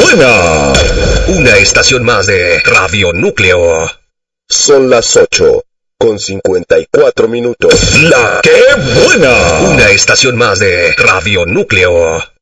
buena! Una estación más de Radio Núcleo. Son las 8:54 minutos. ¡La qué buena! Una estación más de Radio Núcleo.